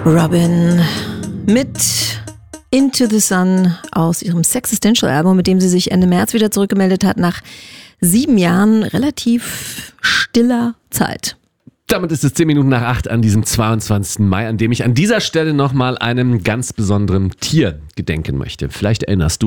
Robin mit Into the Sun aus ihrem Sexistential-Album, mit dem sie sich Ende März wieder zurückgemeldet hat, nach 7 Jahren relativ stiller Zeit. Damit ist es 10 Minuten nach 8 an diesem 22. Mai, an dem ich an dieser Stelle nochmal einem ganz besonderen Tier gedenken möchte. Vielleicht erinnerst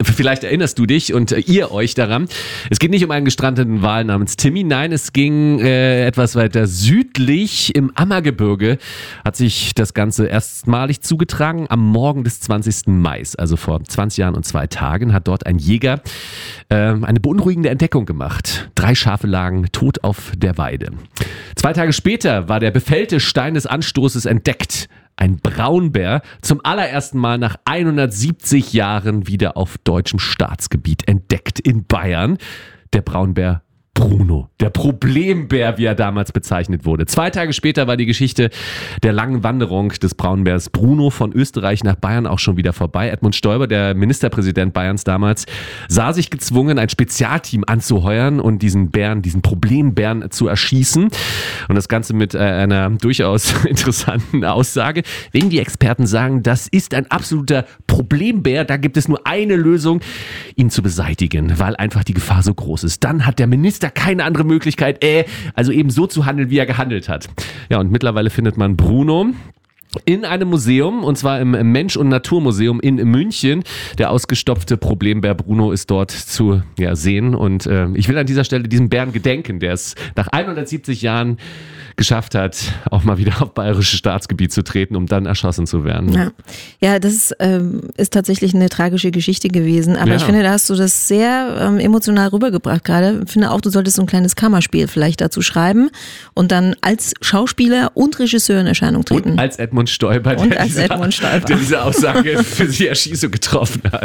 du dich und ihr euch daran. Es geht nicht um einen gestrandeten Wal namens Timmy, nein, es ging etwas weiter südlich im Ammergebirge, hat sich das Ganze erstmalig zugetragen. Am Morgen des 20. Mai, also vor 20 Jahren und 2 Tagen, hat dort ein Jäger eine beunruhigende Entdeckung gemacht. 3 Schafe lagen tot auf der Weide. 2 Tage später war der befällte Stein des Anstoßes entdeckt. Ein Braunbär, zum allerersten Mal nach 170 Jahren wieder auf deutschem Staatsgebiet entdeckt in Bayern. Der Braunbär Bruno, der Problembär, wie er damals bezeichnet wurde. 2 Tage später war die Geschichte der langen Wanderung des Braunbärs Bruno von Österreich nach Bayern auch schon wieder vorbei. Edmund Stoiber, der Ministerpräsident Bayerns damals, sah sich gezwungen, ein Spezialteam anzuheuern und diesen Problembären zu erschießen. Und das Ganze mit einer durchaus interessanten Aussage. Wenn die Experten sagen, das ist ein absoluter Problembär, da gibt es nur eine Lösung, ihn zu beseitigen, weil einfach die Gefahr so groß ist. Dann hat der Minister keine andere Möglichkeit, also eben so zu handeln, wie er gehandelt hat. Ja, und mittlerweile findet man Bruno in einem Museum, und zwar im Mensch- und Naturmuseum in München. Der ausgestopfte Problembär Bruno ist dort zu sehen. Und ich will an dieser Stelle diesem Bären gedenken, der es nach 170 Jahren geschafft hat, auch mal wieder auf bayerisches Staatsgebiet zu treten, um dann erschossen zu werden. Ja, das ist tatsächlich eine tragische Geschichte gewesen. Aber ich finde, da hast du das sehr emotional rübergebracht gerade. Ich finde auch, du solltest so ein kleines Kammerspiel vielleicht dazu schreiben und dann als Schauspieler und Regisseur in Erscheinung treten. Und als Edmund Stoiber, der diese Aussage für die Erschießung getroffen hat.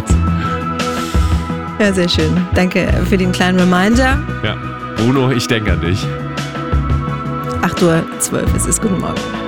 Ja, sehr schön. Danke für den kleinen Reminder. Ja, Bruno, ich denke an dich. 8:12 Uhr, es ist guten Morgen.